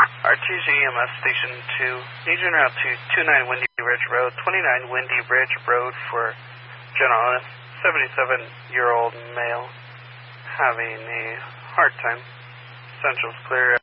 R2Z EMS Station 2, need you en route to 29 Windy Ridge Road, 29 Windy Ridge Road for General 77-year-old male having a hard time. Central's clear.